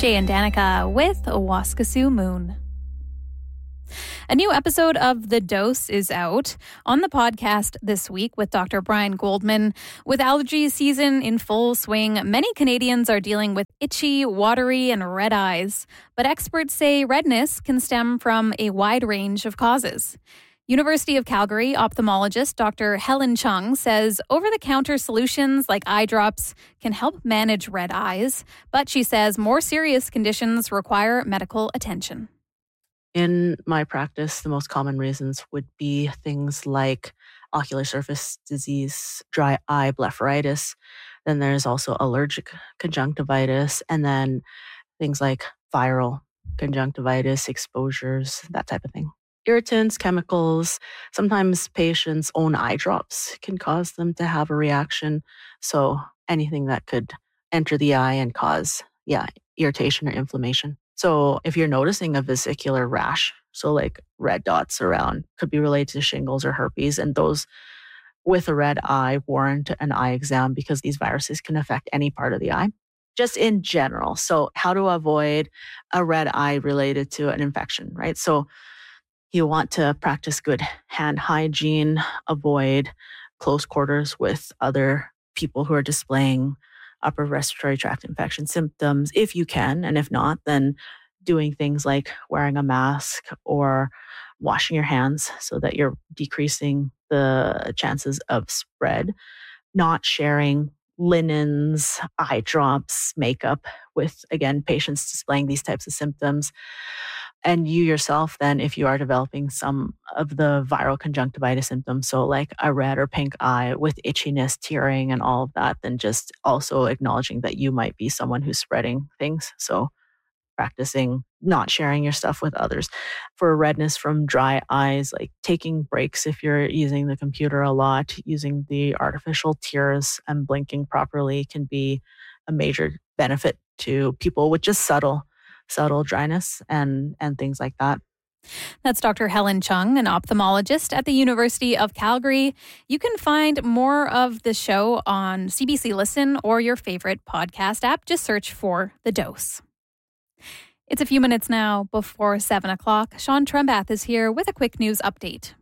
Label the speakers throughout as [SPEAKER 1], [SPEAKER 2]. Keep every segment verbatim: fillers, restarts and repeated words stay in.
[SPEAKER 1] Jay and Danica with Waskesiu Moon. A new episode of The Dose is out. On the podcast this week with Doctor Brian Goldman. With allergy season in full swing, many Canadians are dealing with itchy, watery, and red eyes. But experts say redness can stem from a wide range of causes. University of Calgary ophthalmologist Doctor Helen Chung says over-the-counter solutions like eye drops can help manage red eyes, but she says more serious conditions require medical attention.
[SPEAKER 2] In my practice, the most common reasons would be things like ocular surface disease, dry eye blepharitis. Then there's also allergic conjunctivitis, and then things like viral conjunctivitis, exposures, that type of thing. Irritants, chemicals, sometimes patients' own eye drops can cause them to have a reaction. So anything that could enter the eye and cause, yeah, irritation or inflammation. So if you're noticing a vesicular rash, so like red dots around, could be related to shingles or herpes, and those with a red eye warrant an eye exam because these viruses can affect any part of the eye. Just in general. So how to avoid a red eye related to an infection, right? So you want to practice good hand hygiene, avoid close quarters with other people who are displaying upper respiratory tract infection symptoms if you can. And if not, then doing things like wearing a mask or washing your hands so that you're decreasing the chances of spread. Not sharing linens, eye drops, makeup with, again, patients displaying these types of symptoms. And you yourself, then, if you are developing some of the viral conjunctivitis symptoms, so like a red or pink eye with itchiness, tearing, and all of that, then just also acknowledging that you might be someone who's spreading things. So practicing not sharing your stuff with others. For redness from dry eyes, like taking breaks if you're using the computer a lot, using the artificial tears and blinking properly can be a major benefit to people with just subtle subtle dryness and, and things like that.
[SPEAKER 1] That's Doctor Helen Chung, an ophthalmologist at the University of Calgary. You can find more of the show on C B C Listen or your favorite podcast app. Just search for The Dose. It's a few minutes now before seven o'clock. Sean Trembath is here with a quick news update.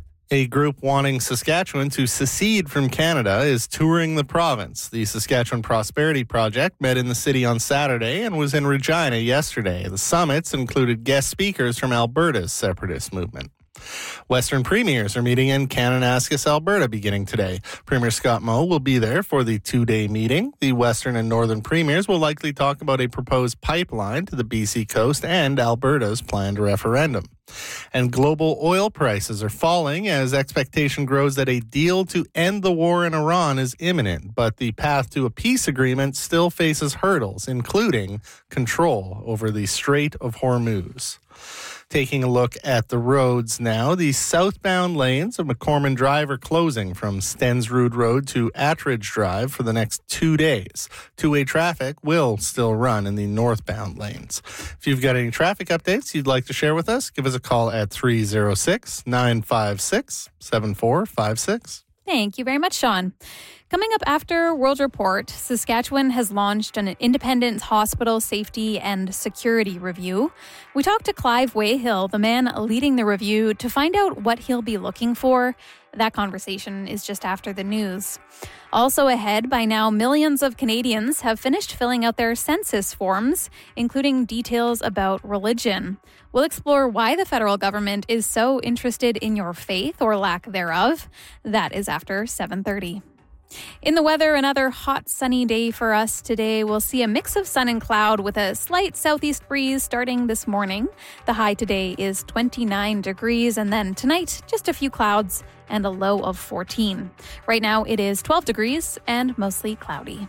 [SPEAKER 3] A group wanting Saskatchewan to secede from Canada is touring the province. The Saskatchewan Prosperity Project met in the city on Saturday and was in Regina yesterday. The summits included guest speakers from Alberta's separatist movement. Western premiers are meeting in Kananaskis, Alberta, beginning today. Premier Scott Moe will be there for the two-day meeting. The Western and Northern premiers will likely talk about a proposed pipeline to the B C coast and Alberta's planned referendum. And global oil prices are falling as expectation grows that a deal to end the war in Iran is imminent, but the path to a peace agreement still faces hurdles, including control over the Strait of Hormuz. Taking a look at the roads now, the southbound lanes of McCormick Drive are closing from Stensrud Road to Attridge Drive for the next two days. Two-way traffic will still run in the northbound lanes. If you've got any traffic updates you'd like to share with us, give us a call at three oh six, nine five six, seven four five six.
[SPEAKER 1] Thank you very much, Sean. Coming up after World Report, Saskatchewan has launched an independent hospital safety and security review. We talked to Clive Wayhill, the man leading the review, to find out what he'll be looking for. That conversation is just after the news. Also ahead, by now, millions of Canadians have finished filling out their census forms, including details about religion. We'll explore why the federal government is so interested in your faith or lack thereof. That is after seven thirty. In the weather, another hot, sunny day for us today. We'll see a mix of sun and cloud with a slight southeast breeze starting this morning. The high today is twenty-nine degrees, and then tonight, just a few clouds and a low of fourteen. Right now, it is twelve degrees and mostly cloudy.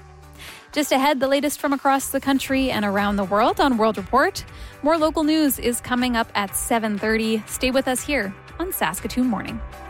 [SPEAKER 1] Just ahead, the latest from across the country and around the world on World Report. More local news is coming up at seven thirty. Stay with us here on Saskatoon Morning.